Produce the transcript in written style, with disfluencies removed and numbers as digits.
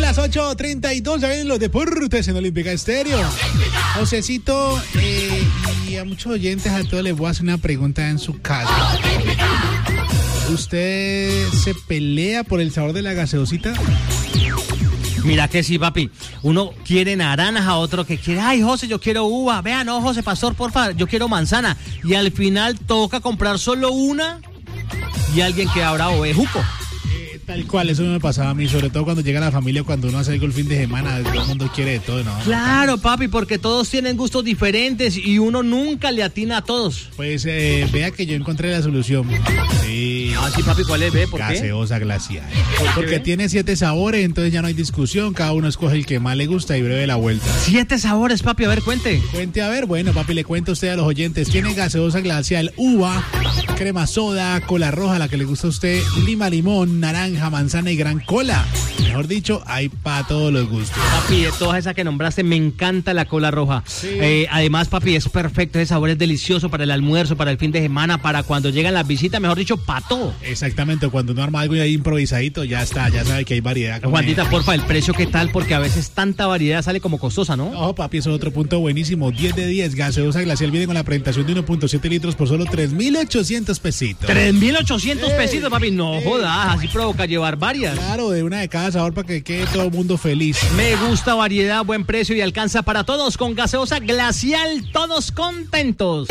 las 8:32, ya vienen los deportes en Olímpica Estéreo. Josecito, y a muchos oyentes, a todos les voy a hacer una pregunta en su casa. ¿Usted se pelea por el sabor de la gaseosita? Mira que sí, papi. Uno quiere naranja, otro que quiere, ay, José, yo quiero uva. Vea, no, José Pastor, porfa, yo quiero manzana. Y al final toca comprar solo una y alguien que ahora ovejuco. Tal cual, eso me pasaba a mí, sobre todo cuando llega la familia, cuando uno hace algo el fin de semana, todo el mundo quiere de todo, ¿no? Claro, papi, porque todos tienen gustos diferentes y uno nunca le atina a todos. Pues vea que yo encontré la solución. Sí. Ah, sí, papi, ¿cuál es? ¿Ve? ¿Por qué? Gaseosa glacial. Porque tiene 7 sabores, entonces ya no hay discusión, cada uno escoge el que más le gusta y breve la vuelta. 7 sabores, papi, a ver, cuente. Cuente, a ver, bueno, papi, le cuento a usted a los oyentes. Tiene gaseosa glacial, uva, crema soda, cola roja, la que le gusta a usted, lima, limón, naranja, manzana y gran cola. Mejor dicho, hay para todos los gustos. Papi, de todas esas que nombraste, me encanta la cola roja. Sí. Además, papi, es perfecto. Ese sabor es delicioso para el almuerzo, para el fin de semana, para cuando llegan las visitas, mejor dicho, para todo. Exactamente, cuando uno arma algo ahí improvisadito, ya está, ya sabe que hay variedad. Juanita, porfa, el precio qué tal, porque a veces tanta variedad sale como costosa, ¿no? Ojo, papi, eso es otro punto buenísimo. 10 de 10, gaseosa glacial viene con la presentación de 1.7 litros por solo 3.800 pesitos. 3.800 pesitos, papi. No jodas, así provoca llevar varias. Claro, de una de cada sabor para que quede todo el mundo feliz. Me gusta variedad, buen precio y alcanza para todos. Con gaseosa glacial, todos contentos.